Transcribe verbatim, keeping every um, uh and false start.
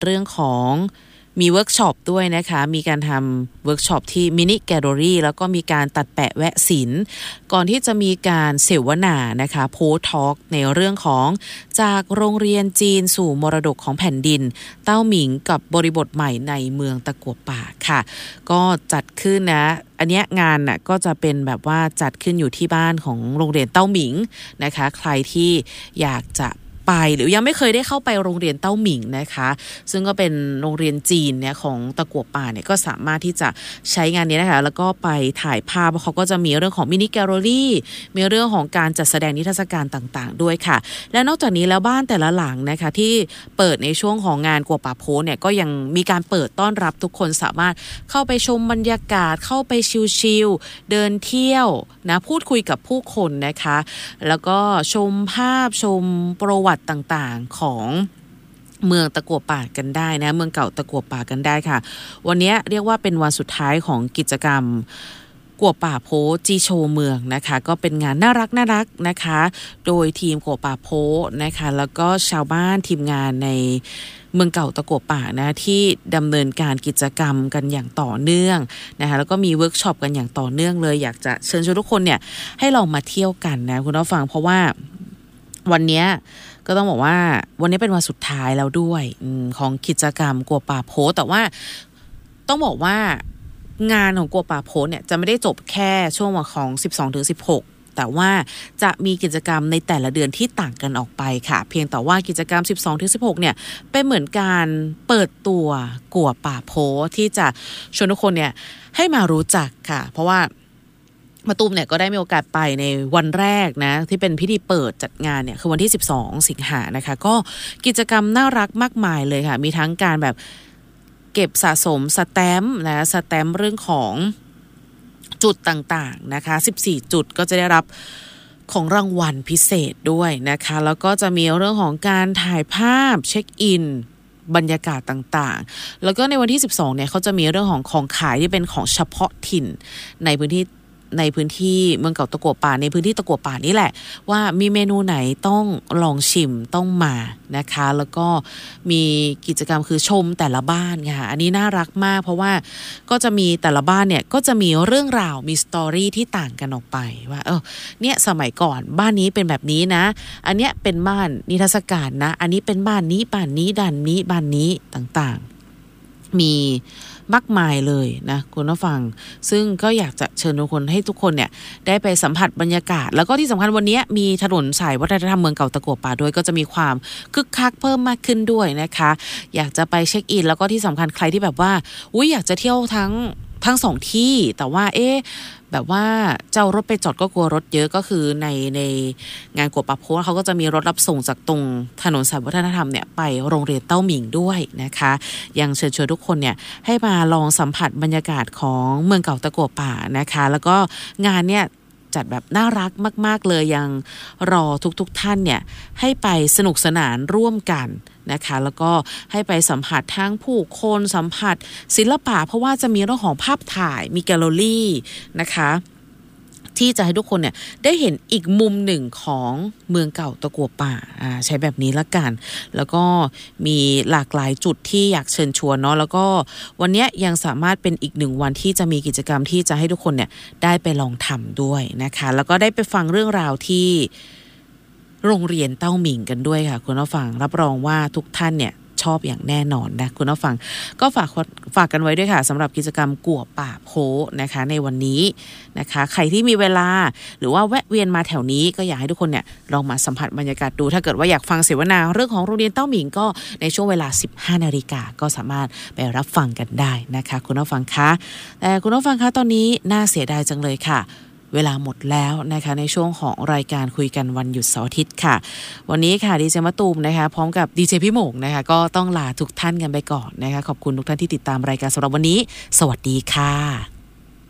เรื่องของมีเวิร์กช็อปด้วยนะคะมีการทำเวิร์กช็อปที่มินิแกลเลอรี่แล้วก็มีการตัดแปะแวะศิลป์ก่อนที่จะมีการเสวนานะคะโพสต์ทอล์กในเรื่องของจากโรงเรียนจีนสู่มรดกของแผ่นดินเต้าหมิงกับบริบทใหม่ในเมืองตะกั่วป่าค่ะก็จัดขึ้นนะอันเนี้ยงานน่ะก็จะเป็นแบบว่าจัดขึ้นอยู่ที่บ้านของโรงเรียนเต้าหมิงนะคะใครที่อยากจะไปหรือยังไม่เคยได้เข้าไปโรงเรียนเต้าหมิงนะคะซึ่งก็เป็นโรงเรียนจีนเนี่ยของตะกั่วป่าเนี่ยก็สามารถที่จะใช้งานนี้นะคะแล้วก็ไปถ่ายภาพเขาก็จะมีเรื่องของมินิแกลเลอรี่มีเรื่องของการจัดแสดงนิทรรศการต่างๆด้วยค่ะและนอกจากนี้แล้วบ้านแต่ละหลังนะคะที่เปิดในช่วงของงานกั่วป่าโพเนี่ยก็ยังมีการเปิดต้อนรับทุกคนสามารถเข้าไปชมบรรยากาศเข้าไปชิลๆเดินเที่ยวนะพูดคุยกับผู้คนนะคะแล้วก็ชมภาพชมประวัติต่างๆของเมืองตะกั่วป่ากันได้นะเมืองเก่าตะกั่วป่ากันได้ค่ะวันนี้เรียกว่าเป็นวันสุดท้ายของกิจกรรมกั่วป่าโพจีโชเมืองนะคะก็เป็นงานน่ารักน่ารักนะคะโดยทีมกั่วป่าโพนะคะแล้วก็ชาวบ้านทีมงานในเมืองเก่าตะกั่วป่านะที่ดำเนินการกิจกรรมกันอย่างต่อเนื่องนะคะแล้วก็มีเวิร์กช็อปกันอย่างต่อเนื่องเลยอยากจะเชิญชวนทุกคนเนี่ยให้ลองมาเที่ยวกันนะคุณผู้ฟังเพราะว่าวันนี้ก็ต้องบอกว่าวันนี้เป็นวันสุดท้ายแล้วด้วยอของกิจกรรมกั่วป่าโพแต่ว่าต้องบอกว่างานของกั่วป่าโพเนี่ยจะไม่ได้จบแค่ช่วงวันของ สิบสองถึงสิบหก แต่ว่าจะมีกิจกรรมในแต่ละเดือนที่ต่างกันออกไปค่ะเพียงแต่ว่ากิจกรรม สิบสองถึงสิบหก เนี่ยเป็นเหมือนการเปิดตัวกั่วป่าโพที่จะชวนทุกคนเนี่ยให้มารู้จักค่ะเพราะว่ามาตูมเนี่ยก็ได้มีโอกาสไปในวันแรกนะที่เป็นพิธีเปิดจัดงานเนี่ยคือวันที่สิบสองสิงหานะคะก็กิจกรรมน่ารักมากมายเลยค่ะมีทั้งการแบบเก็บสะสมสแตมป์นะสแตมป์เรื่องของจุดต่างๆนะคะสิบสี่จุดก็จะได้รับของรางวัลพิเศษด้วยนะคะแล้วก็จะมีเรื่องของการถ่ายภาพเช็คอินบรรยากาศต่างๆแล้วก็ในวันที่สิบสองเนี่ยเขาจะมีเรื่องของของขายที่เป็นของเฉพาะถิ่นในพื้นที่ในพื้นที่เมืองเก่าตะกั่วป่าในพื้นที่ตะกั่วป่านี่แหละว่ามีเมนูไหนต้องลองชิมต้องมานะคะแล้วก็มีกิจกรรมคือชมแต่ละบ้านค่ะอันนี้น่ารักมากเพราะว่าก็จะมีแต่ละบ้านเนี่ยก็จะมีเรื่องราวมีสตอรี่ที่ต่างกันออกไปว่าเออเนี่ยสมัยก่อนบ้านนี้เป็นแบบนี้นะอันเนี้ยเป็นบ้านนิทรรศการนะอันนี้เป็นบ้านนี้บ้านนี้ด้านนี้บ้านนี้ต่างๆมีมากมายเลยนะคุณผู้ฟังซึ่งก็อยากจะเชิญทุกคนให้ทุกคนเนี่ยได้ไปสัมผัสบรรยากาศแล้วก็ที่สำคัญวันนี้มีถนนสายวัฒนธรรมเมืองเก่าตะกั่วป่าด้วยก็จะมีความคึกคักเพิ่มมากขึ้นด้วยนะคะอยากจะไปเช็คอินแล้วก็ที่สำคัญใครที่แบบว่าอุ๊ยอยากจะเที่ยวทั้งทั้งสองที่แต่ว่าเอ๊ะแบบว่าเจ้ารถไปจอดก็กลัวรถเยอะก็คือในในงานกั่วป่าโพเขาก็จะมีรถรับส่งจากตรงถนนสายวัฒนธรรมเนี่ยไปโรงเรียนเต้าหมิงด้วยนะคะยังเชิญชวนทุกคนเนี่ยให้มาลองสัมผัสบรรยากาศของเมืองเก่าตะกั่วป่านะคะแล้วก็งานเนี่ยจัดแบบน่ารักมากๆเลยยังรอทุกๆท่านเนี่ยให้ไปสนุกสนานร่วมกันนะคะแล้วก็ให้ไปสัมผัสทั้งผู้คนสัมผัสศิลปะเพราะว่าจะมีเรื่องของภาพถ่ายมีแกลเลอรี่นะคะที่จะให้ทุกคนเนี่ยได้เห็นอีกมุมหนึ่งของเมืองเก่าตะกั่วป่าอ่าใช้แบบนี้ละกันแล้วก็มีหลากหลายจุดที่อยากเชิญชวนเนาะแล้วก็วันนี้ยังสามารถเป็นอีกหนึ่งวันที่จะมีกิจกรรมที่จะให้ทุกคนเนี่ยได้ไปลองทำด้วยนะคะแล้วก็ได้ไปฟังเรื่องราวที่โรงเรียนเต้าหมิงกันด้วยค่ะคุณผู้ฟังรับรองว่าทุกท่านเนี่ยชอบอย่างแน่นอนนะคุณผู้ฟังก็ฝากฝากกันไว้ด้วยค่ะสำหรับกิจกรรมกั่วป่าโพนะคะในวันนี้นะคะใครที่มีเวลาหรือว่าแวะเวียนมาแถวนี้ก็อยากให้ทุกคนเนี่ยลองมาสัมผัสบรรยากาศดูถ้าเกิดว่าอยากฟังเสวนาเรื่องของโรงเรียนเต้าหมิงก็ในช่วงเวลา สิบห้านาฬิกาก็สามารถไปรับฟังกันได้นะคะคุณผู้ฟังคะแต่คุณผู้ฟังคะตอนนี้น่าเสียดายจังเลยค่ะเวลาหมดแล้วนะคะในช่วงของรายการคุยกันวันหยุดเสาร์อาทิตย์ค่ะวันนี้ค่ะดีเจมะตูมนะคะพร้อมกับดีเจพี่หมงนะคะก็ต้องลาทุกท่านกันไปก่อนนะคะขอบคุณทุกท่านที่ติดตามรายการสำหรับวันนี้สวัสดีค่ะ